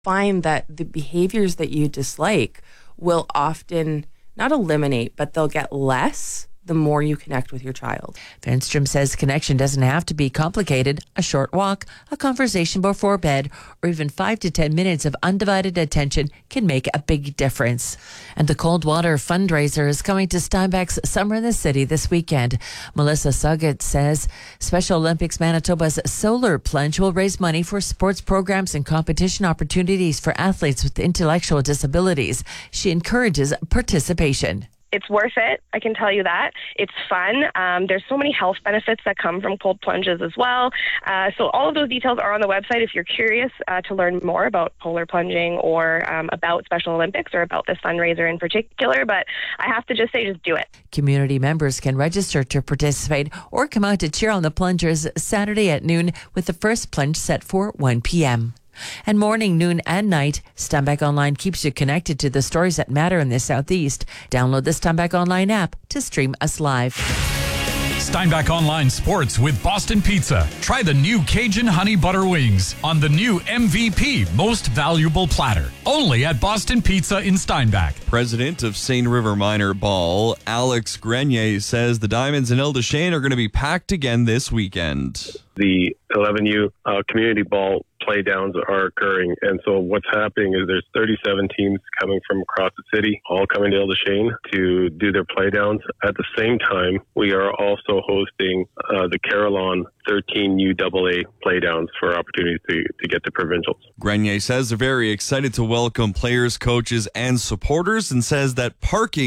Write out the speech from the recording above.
find that the behaviors that you dislike will often not eliminate, but they'll get less the more you connect with your child. Venstrom says connection doesn't have to be complicated. A short walk, a conversation before bed, or even 5 to 10 minutes of undivided attention can make a big difference. And the Cold Water fundraiser is coming to Steinbach's Summer in the City this weekend. Melissa Suggett says Special Olympics Manitoba's Solar Plunge will raise money for sports programs and competition opportunities for athletes with intellectual disabilities. She encourages participation. It's worth it. I can tell you that. It's fun. There's so many health benefits that come from cold plunges as well. So all of those details are on the website if you're curious to learn more about polar plunging or about Special Olympics or about this fundraiser in particular. But I have to just say, just do it. Community members can register to participate or come out to cheer on the plungers Saturday at noon with the first plunge set for 1 p.m. And morning, noon, and night, Steinbach Online keeps you connected to the stories that matter in the Southeast. Download the Steinbach Online app to stream us live. Steinbach Online Sports with Boston Pizza. Try the new Cajun Honey Butter Wings on the new MVP Most Valuable Platter. Only at Boston Pizza in Steinbach. President of St. River Minor Ball, Alex Grenier, says the Diamonds in Ile-des-Chênes are going to be packed again this weekend. The 11U community ball play downs are occurring. And so what's happening is there's 37 teams coming from across the city, all coming to Ile-des-Chênes to do their play downs. At the same time, we are also hosting the Carillon 13 UAA play downs for opportunities to get to provincials. Grenier says they're very excited to welcome players, coaches, and supporters, and says that parking